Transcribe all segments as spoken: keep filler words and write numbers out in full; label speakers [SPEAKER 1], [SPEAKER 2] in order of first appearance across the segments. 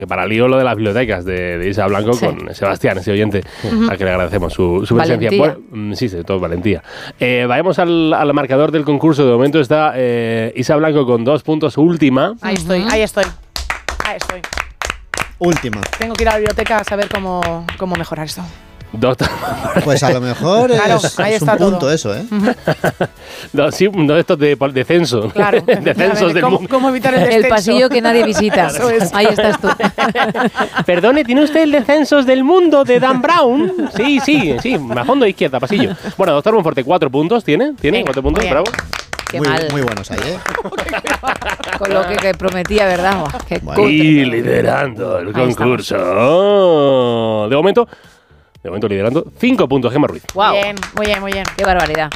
[SPEAKER 1] Que para lío lo de las bibliotecas de, de Isa Blanco sí. con Sebastián, ese oyente, uh-huh. al que le agradecemos su, su presencia. Bueno, sí, sí, todo valentía. Eh, vayamos al, al marcador del concurso. De momento está eh, Isa Blanco con dos puntos, última.
[SPEAKER 2] Ahí estoy, ahí estoy. Ahí estoy.
[SPEAKER 3] Última.
[SPEAKER 2] Tengo que ir a la biblioteca a saber cómo, cómo mejorar esto.
[SPEAKER 1] Doctor.
[SPEAKER 3] Pues a lo mejor claro, es, es un punto todo. Eso, ¿eh?
[SPEAKER 1] Uh-huh. no, sí, no estos de, de censo.
[SPEAKER 2] Claro.
[SPEAKER 1] de censos del
[SPEAKER 2] ¿Cómo,
[SPEAKER 1] mundo.
[SPEAKER 2] ¿Cómo evitar el descenso?
[SPEAKER 4] El pasillo que nadie visita. Es. Ahí estás tú.
[SPEAKER 1] Perdone, ¿tiene usted el de censos del mundo de Dan Brown? Sí, sí, sí, a fondo izquierda, pasillo. Bueno, doctor Monforte, cuatro puntos tiene. ¿Tiene
[SPEAKER 2] Venga,
[SPEAKER 1] cuatro puntos? Bravo.
[SPEAKER 4] Qué
[SPEAKER 3] muy,
[SPEAKER 4] mal.
[SPEAKER 3] Muy buenos ahí, ¿eh?
[SPEAKER 4] Con lo que, que prometía, ¿verdad? Qué
[SPEAKER 3] bueno.
[SPEAKER 1] Y liderando el concurso. Oh, de momento... De momento liderando. Cinco puntos, Gemma Ruiz.
[SPEAKER 4] Wow.
[SPEAKER 2] Bien, muy bien, muy bien.
[SPEAKER 4] Qué barbaridad.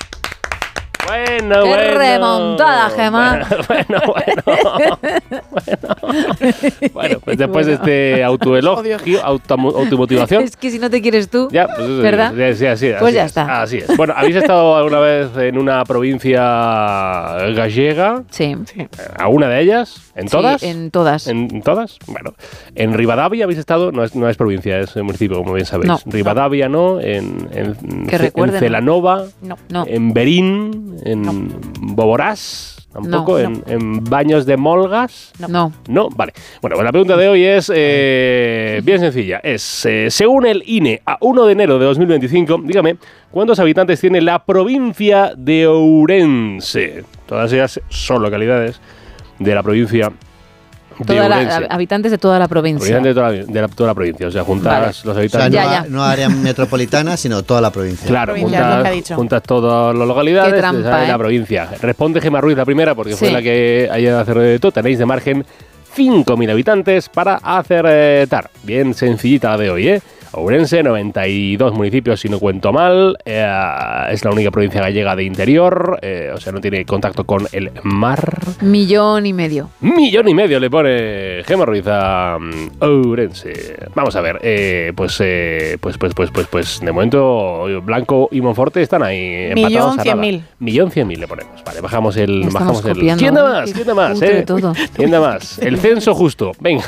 [SPEAKER 1] Bueno,
[SPEAKER 4] Qué
[SPEAKER 1] bueno.
[SPEAKER 4] remontada, Gemma.
[SPEAKER 1] Bueno, bueno. Bueno, bueno pues después bueno. de este autoelogio, auto, automotivación.
[SPEAKER 4] Es que si no te quieres tú,
[SPEAKER 1] ya, pues eso,
[SPEAKER 4] ¿verdad?
[SPEAKER 1] Sí, sí, así,
[SPEAKER 4] pues
[SPEAKER 1] así
[SPEAKER 4] ya
[SPEAKER 1] es,
[SPEAKER 4] está.
[SPEAKER 1] Así es. Bueno, ¿habéis estado alguna vez en una provincia gallega?
[SPEAKER 4] Sí.
[SPEAKER 1] ¿Alguna de ellas? ¿En todas?
[SPEAKER 4] Sí, en todas.
[SPEAKER 1] ¿En todas? Bueno, en Rivadavia habéis estado, no es, no es provincia, es municipio, como bien sabéis.
[SPEAKER 4] No.
[SPEAKER 1] Rivadavia no, en, en,
[SPEAKER 4] que
[SPEAKER 1] C- en Celanova,
[SPEAKER 2] no.
[SPEAKER 4] No.
[SPEAKER 1] en Berín, en no. Boborás, tampoco,
[SPEAKER 4] no,
[SPEAKER 1] en, no. en Baños de Molgas.
[SPEAKER 4] No. No.
[SPEAKER 1] No, vale. Bueno, pues la pregunta de hoy es eh, bien sencilla. Es, eh, según el I N E, a uno de enero de dos mil veinticinco, dígame, ¿cuántos habitantes tiene la provincia de Ourense? Todas ellas son localidades de la provincia de
[SPEAKER 4] toda
[SPEAKER 1] Ourense.
[SPEAKER 4] La, habitantes de toda la provincia.
[SPEAKER 1] Habitantes de toda la, de la, toda la provincia, o sea, juntas vale. los habitantes.
[SPEAKER 3] O sea, no,
[SPEAKER 4] ya, ya.
[SPEAKER 3] no área metropolitana, sino toda la provincia.
[SPEAKER 1] Claro,
[SPEAKER 2] provincia,
[SPEAKER 1] juntas, juntas todas las localidades
[SPEAKER 4] Qué trampa,
[SPEAKER 1] de
[SPEAKER 4] ¿eh?
[SPEAKER 1] la provincia. Responde Gemma Ruiz la primera, porque
[SPEAKER 4] sí.
[SPEAKER 1] fue la que haya acertado. Tenéis de margen cinco mil habitantes para acertar. Bien sencillita la de hoy, ¿eh? Ourense, noventa y dos municipios, si no cuento mal. Eh, es la única provincia gallega de interior, eh, o sea, no tiene contacto con el mar.
[SPEAKER 4] Millón y medio.
[SPEAKER 1] Millón y medio le pone Gemma Ruiz a um, Ourense. Vamos a ver, eh, pues, eh, pues, pues, pues, pues, pues, de momento Blanco y Monforte están ahí empatados.
[SPEAKER 2] Millón cien mil.
[SPEAKER 1] Millón cien mil le ponemos. Vale, bajamos el,
[SPEAKER 4] Estamos
[SPEAKER 1] bajamos el.
[SPEAKER 4] copiando,
[SPEAKER 1] ¿Quién da
[SPEAKER 4] ¿eh?
[SPEAKER 1] más? ¿Quién da más?
[SPEAKER 4] Putre
[SPEAKER 1] Eh?
[SPEAKER 4] todo.
[SPEAKER 1] ¿Quién da más? El censo justo. Venga.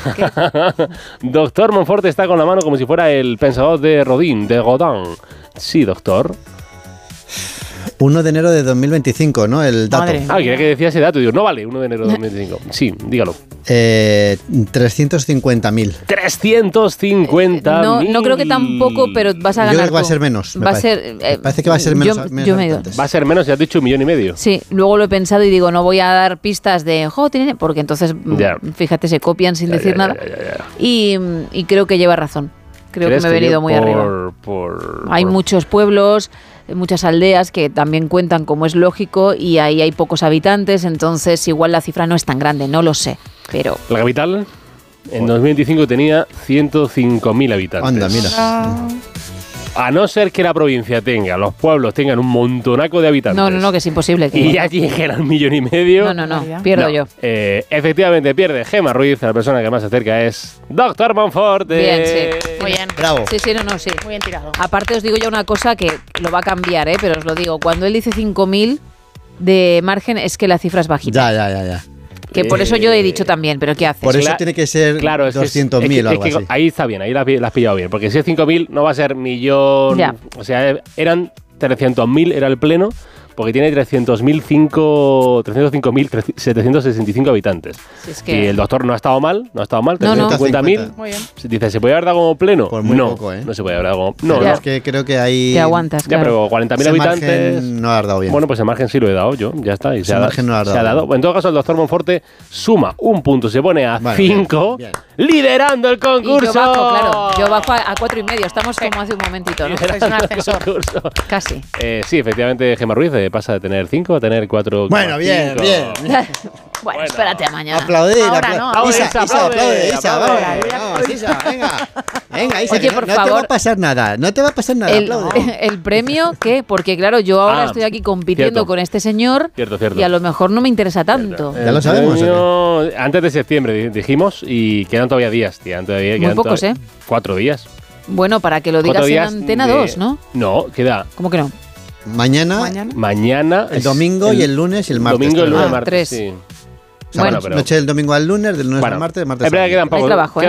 [SPEAKER 1] Doctor Monforte está con la mano como si fuera el pensador de Rodin, de Godin. Sí, doctor.
[SPEAKER 3] uno de enero de dos mil veinticinco, ¿no? El dato.
[SPEAKER 2] Madre.
[SPEAKER 1] Ah, quería que decía ese dato. Digo, no vale, uno de enero de dos mil veinticinco. Sí, dígalo.
[SPEAKER 3] Eh, trescientos cincuenta mil.
[SPEAKER 1] trescientos cincuenta mil.
[SPEAKER 4] No, no creo que tampoco, pero vas a ganar.
[SPEAKER 3] Yo creo que va a
[SPEAKER 4] tú.
[SPEAKER 3] ser menos.
[SPEAKER 4] Va a ser.
[SPEAKER 3] Me parece que va a ser menos.
[SPEAKER 4] Yo,
[SPEAKER 3] menos
[SPEAKER 4] yo me
[SPEAKER 3] habitantes.
[SPEAKER 1] Va a ser menos, ya has dicho un millón y medio.
[SPEAKER 4] Sí, luego lo he pensado y digo, no voy a dar pistas de jo, tiene, porque entonces,
[SPEAKER 1] Ya.
[SPEAKER 4] fíjate, se copian sin
[SPEAKER 1] Ya,
[SPEAKER 4] decir
[SPEAKER 1] ya,
[SPEAKER 4] nada.
[SPEAKER 1] ya, ya, ya.
[SPEAKER 4] Y, y creo que lleva razón. Creo que me he venido
[SPEAKER 1] yo
[SPEAKER 4] muy
[SPEAKER 1] por,
[SPEAKER 4] arriba.
[SPEAKER 1] Por,
[SPEAKER 4] Hay
[SPEAKER 1] por,
[SPEAKER 4] muchos pueblos, muchas aldeas que también cuentan como es lógico y ahí hay pocos habitantes, entonces igual la cifra no es tan grande, no lo sé, pero...
[SPEAKER 1] La capital en dos mil veinticinco tenía ciento cinco mil habitantes.
[SPEAKER 3] Anda, mira.
[SPEAKER 2] Ah.
[SPEAKER 1] A no ser que la provincia tenga, los pueblos tengan un montonaco de habitantes.
[SPEAKER 4] No, no, no, que es imposible. Que
[SPEAKER 1] Y ya lleguen al millón y medio.
[SPEAKER 4] No, no, no, pierdo
[SPEAKER 1] No,
[SPEAKER 4] yo.
[SPEAKER 1] eh, efectivamente pierde Gemma Ruiz, la persona que más se acerca es Doctor Monforte.
[SPEAKER 4] Bien, sí.
[SPEAKER 2] Muy bien.
[SPEAKER 3] Bravo.
[SPEAKER 4] Sí, sí, no, no, sí.
[SPEAKER 2] Muy bien tirado.
[SPEAKER 4] Aparte os digo ya una cosa que lo va a cambiar, ¿eh? Pero os lo digo, cuando él dice cinco mil de margen es que la cifra es bajita.
[SPEAKER 3] Ya, ya, ya, ya.
[SPEAKER 4] Que por eso yo he dicho también, pero ¿qué haces?
[SPEAKER 3] Por eso
[SPEAKER 1] Cla-
[SPEAKER 3] tiene que ser
[SPEAKER 1] Claro, es que es-
[SPEAKER 3] doscientos mil
[SPEAKER 1] es que-
[SPEAKER 3] o algo
[SPEAKER 1] es que
[SPEAKER 3] así.
[SPEAKER 1] ahí está bien, ahí la, la has pillado bien. Porque si es cinco mil no va a ser millón.
[SPEAKER 4] Ya.
[SPEAKER 1] O sea, eran trescientos mil, era el pleno, porque tiene trescientos mil cinco mil setecientos sesenta y cinco habitantes.
[SPEAKER 4] Si es
[SPEAKER 1] Y
[SPEAKER 4] que...
[SPEAKER 1] el doctor no ha estado mal, no ha estado mal,
[SPEAKER 4] No, no.
[SPEAKER 1] trescientos cincuenta mil.
[SPEAKER 2] Muy bien.
[SPEAKER 1] Dice, ¿se puede haber dado como pleno?
[SPEAKER 3] Por muy
[SPEAKER 1] no,
[SPEAKER 3] poco, ¿eh?
[SPEAKER 1] no se puede haber dado como... No,
[SPEAKER 3] Pero
[SPEAKER 1] no.
[SPEAKER 3] es que creo que hay...
[SPEAKER 4] Te aguantas,
[SPEAKER 1] Ya,
[SPEAKER 4] claro.
[SPEAKER 1] pero cuarenta mil
[SPEAKER 3] ese
[SPEAKER 1] habitantes...
[SPEAKER 3] margen no ha dado bien.
[SPEAKER 1] Bueno, pues el margen sí lo he dado yo, ya está. Y se,
[SPEAKER 3] Ese
[SPEAKER 1] ha,
[SPEAKER 3] margen no lo has
[SPEAKER 1] se ha
[SPEAKER 3] dado.
[SPEAKER 1] dado. En todo caso, el doctor Monforte suma un punto, se pone a
[SPEAKER 3] Vale,
[SPEAKER 1] cinco,
[SPEAKER 3] bien,
[SPEAKER 1] liderando el
[SPEAKER 4] Y
[SPEAKER 1] concurso.
[SPEAKER 4] yo bajo, claro, yo bajo a, a cuatro y medio, estamos como hace un momentito, ¿no?
[SPEAKER 2] Sois un ascensor.
[SPEAKER 1] Concurso.
[SPEAKER 4] Casi.
[SPEAKER 1] Eh, sí, efectivamente, Gemma Ruiz eh, pasa de tener cinco a tener cuatro.
[SPEAKER 3] Bueno, bien, bien.
[SPEAKER 4] Bueno, espérate a mañana.
[SPEAKER 3] Aplaudir,
[SPEAKER 2] Ahora
[SPEAKER 3] apla-
[SPEAKER 2] no.
[SPEAKER 1] Aplaude,
[SPEAKER 3] Isa,
[SPEAKER 1] Isa,
[SPEAKER 3] Isa,
[SPEAKER 1] aplaude,
[SPEAKER 3] aplaude, Isa,
[SPEAKER 1] aplaude.
[SPEAKER 3] vamos, vamos, Isa, venga. Venga, Isa,
[SPEAKER 4] Oye,
[SPEAKER 3] que
[SPEAKER 4] por
[SPEAKER 3] no, no te va
[SPEAKER 4] favor.
[SPEAKER 3] a pasar nada, no te va a pasar nada,
[SPEAKER 4] El,
[SPEAKER 3] aplaude.
[SPEAKER 4] el premio, ¿qué? Porque claro, yo ahora
[SPEAKER 1] Ah,
[SPEAKER 4] estoy aquí compitiendo
[SPEAKER 1] cierto.
[SPEAKER 4] con este señor
[SPEAKER 1] Cierto, cierto.
[SPEAKER 4] y a lo mejor no me interesa tanto.
[SPEAKER 3] Ya lo sabemos,
[SPEAKER 1] El premio, antes de septiembre di- dijimos y quedan todavía días. Quedan todavía,
[SPEAKER 4] Muy
[SPEAKER 1] quedan
[SPEAKER 4] pocos,
[SPEAKER 1] to-
[SPEAKER 4] ¿eh?
[SPEAKER 1] Cuatro días.
[SPEAKER 4] Bueno, para que lo
[SPEAKER 1] Cuatro
[SPEAKER 4] digas en
[SPEAKER 1] días
[SPEAKER 4] Antena
[SPEAKER 1] de-
[SPEAKER 4] dos, ¿no?
[SPEAKER 1] No, queda
[SPEAKER 4] ¿Cómo que no?
[SPEAKER 3] Mañana,
[SPEAKER 2] Mañana.
[SPEAKER 1] mañana.
[SPEAKER 3] el domingo y el lunes y el martes.
[SPEAKER 1] Domingo, el lunes,
[SPEAKER 4] Ah,
[SPEAKER 1] martes.
[SPEAKER 4] tres.
[SPEAKER 1] Sí.
[SPEAKER 3] O sea,
[SPEAKER 4] Bueno,
[SPEAKER 3] noche del domingo al lunes, del lunes
[SPEAKER 1] Bueno,
[SPEAKER 3] al martes, del martes
[SPEAKER 1] es verdad
[SPEAKER 3] al
[SPEAKER 1] que quedan
[SPEAKER 3] viernes.
[SPEAKER 1] pocos,
[SPEAKER 4] trabajo, ¿eh?